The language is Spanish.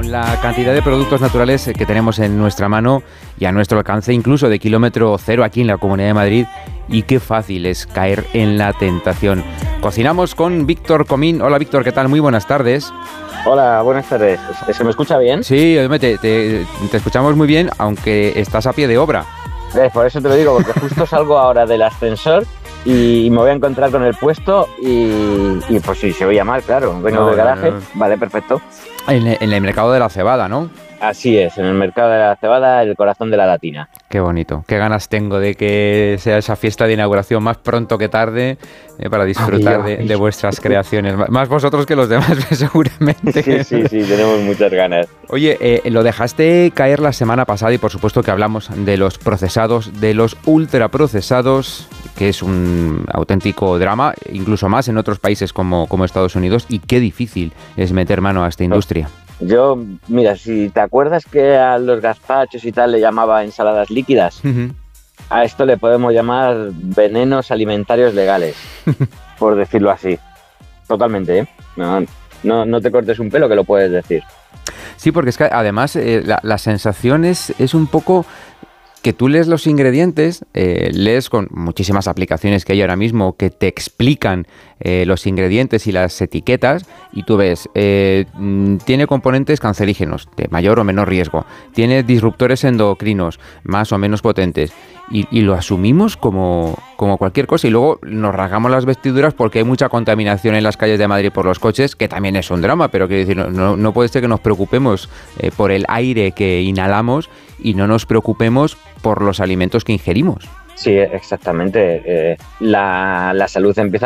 con la cantidad de productos naturales que tenemos en nuestra mano y a nuestro alcance, incluso de kilómetro cero aquí en la Comunidad de Madrid, y qué fácil es caer en la tentación. Cocinamos con Víctor Comín. Hola Víctor, ¿qué tal? Muy buenas tardes. Hola, buenas tardes. ¿Se me escucha bien? Sí, te escuchamos muy bien, aunque estás a pie de obra. Por eso te lo digo, porque justo salgo ahora del ascensor y me voy a encontrar con el puesto y pues si se oía mal, claro, vengo del garaje. Vale, perfecto. En el mercado de la cebada, ¿no? Así es, en el mercado de la cebada, el corazón de la Latina. Qué bonito, qué ganas tengo de que sea esa fiesta de inauguración más pronto que tarde para disfrutar de vuestras creaciones. Más vosotros que los demás, seguramente. Sí, tenemos muchas ganas. Oye, lo dejaste caer la semana pasada y por supuesto que hablamos de los procesados, de los ultraprocesados, que es un auténtico drama, incluso más en otros países como Estados Unidos, y qué difícil es meter mano a esta industria. Yo, mira, si te acuerdas que a los gazpachos y tal le llamaba ensaladas líquidas, a esto le podemos llamar venenos alimentarios legales, por decirlo así. Totalmente, ¿eh? No te cortes un pelo que lo puedes decir. Sí, porque es que además la sensación es un poco que tú lees los ingredientes, lees con muchísimas aplicaciones que hay ahora mismo que te explican los ingredientes y las etiquetas y tú ves, tiene componentes cancerígenos de mayor o menor riesgo, tiene disruptores endocrinos más o menos potentes y lo asumimos como cualquier cosa y luego nos rasgamos las vestiduras porque hay mucha contaminación en las calles de Madrid por los coches, que también es un drama, pero quiero decir, no puede ser que nos preocupemos por el aire que inhalamos y no nos preocupemos por los alimentos que ingerimos. Sí, exactamente. La salud empieza